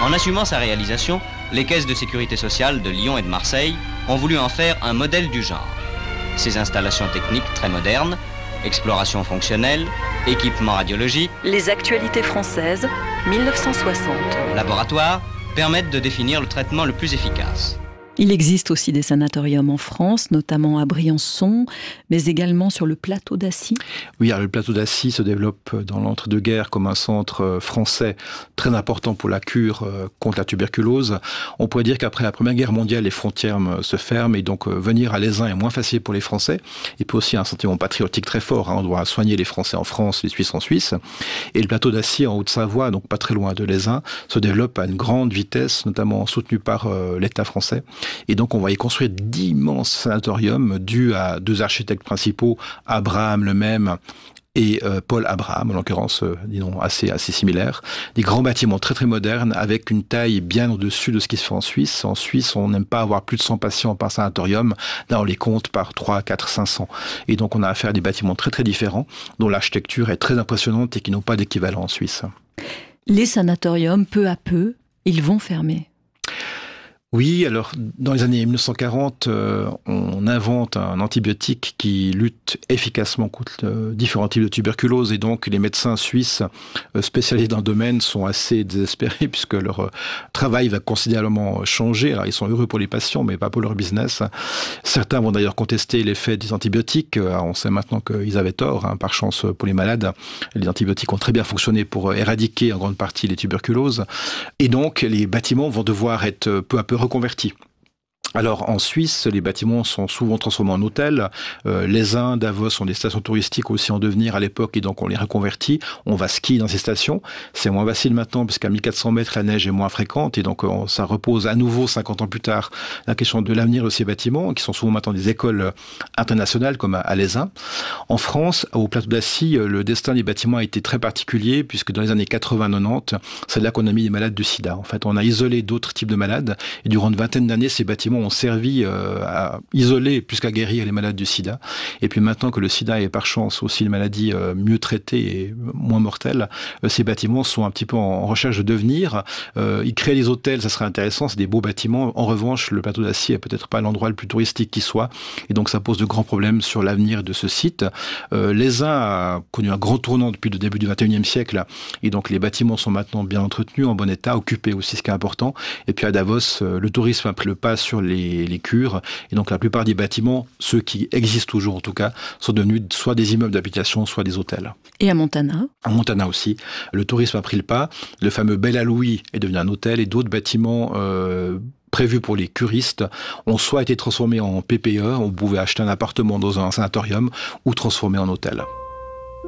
En assumant sa réalisation, les caisses de sécurité sociale de Lyon et de Marseille ont voulu en faire un modèle du genre. Ces installations techniques très modernes, exploration fonctionnelle, équipement radiologique, Les actualités françaises, 1960. laboratoire, permettent de définir le traitement le plus efficace. Il existe aussi des sanatoriums en France, notamment à Briançon, mais également sur le plateau d'Assy. Oui, alors le plateau d'Assy se développe dans l'entre-deux-guerres comme un centre français très important pour la cure contre la tuberculose. On pourrait dire qu'après la Première Guerre mondiale, les frontières se ferment et donc venir à l'Aisin est moins facile pour les Français. Et puis aussi un sentiment patriotique très fort. On doit soigner les Français en France, les Suisses en Suisse. Et le plateau d'Assy en Haute-Savoie, donc pas très loin de l'Aisin, se développe à une grande vitesse, notamment soutenu par l'État français. Et donc, on va y construire d'immenses sanatoriums dus à deux architectes principaux, Abraham le même et Paul Abraham, en l'occurrence, disons, assez similaires. Des grands bâtiments très très modernes avec une taille bien au-dessus de ce qui se fait en Suisse. En Suisse, on n'aime pas avoir plus de 100 patients par sanatorium. Là, on les compte par 3, 4, 500. Et donc, on a affaire à des bâtiments très très différents, dont l'architecture est très impressionnante et qui n'ont pas d'équivalent en Suisse. Les sanatoriums, peu à peu, ils vont fermer. Oui, alors dans les années 1940, on invente un antibiotique qui lutte efficacement contre différents types de tuberculose et donc les médecins suisses spécialisés dans le domaine sont assez désespérés puisque leur travail va considérablement changer. Alors ils sont heureux pour les patients mais pas pour leur business. Certains vont d'ailleurs contester l'effet des antibiotiques. On sait maintenant qu'ils avaient tort, hein, par chance pour les malades. Les antibiotiques ont très bien fonctionné pour éradiquer en grande partie les tuberculoses et donc les bâtiments vont devoir être peu à peu reconvertis. Alors en Suisse, les bâtiments sont souvent transformés en hôtels. Les Indes, Davos sont des stations touristiques aussi en devenir à l'époque et donc on les reconvertit. On va skier dans ces stations. C'est moins facile maintenant puisqu'à 1400 mètres, la neige est moins fréquente et donc ça repose à nouveau 50 ans plus tard la question de l'avenir de ces bâtiments qui sont souvent maintenant des écoles internationales comme à l'Aisin. En France, au plateau d'Assy, le destin des bâtiments a été très particulier puisque dans les années 80-90, c'est là qu'on a mis les malades du sida. En fait, on a isolé d'autres types de malades et durant une vingtaine d'années, ces bâtiments ont servi à isoler plus qu'à guérir les malades du sida. Et puis maintenant que le sida est par chance aussi une maladie mieux traitée et moins mortelle, ces bâtiments sont un petit peu en recherche de devenir. Ils créent des hôtels, ça serait intéressant, c'est des beaux bâtiments. En revanche, le plateau d'Assy est peut-être pas l'endroit le plus touristique qui soit. Et donc ça pose de grands problèmes sur l'avenir de ce site. L'Aisin a connu un grand tournant depuis le début du XXIe siècle. Et donc les bâtiments sont maintenant bien entretenus, en bon état, occupés aussi, ce qui est important. Et puis à Davos, le tourisme a pris le pas sur les cures. Et donc la plupart des bâtiments, ceux qui existent toujours en tout cas, sont devenus soit des immeubles d'habitation, soit des hôtels. Et à Montana ? À Montana aussi. Le tourisme a pris le pas. Le fameux Bella Louis est devenu un hôtel et d'autres bâtiments prévus pour les curistes ont soit été transformés en PPE, on pouvait acheter un appartement dans un sanatorium, ou transformés en hôtel.